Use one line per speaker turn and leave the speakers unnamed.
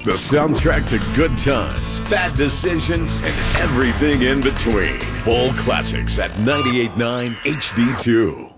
The soundtrack to good times, bad decisions, and everything in between. All classics at 98.9 HD2.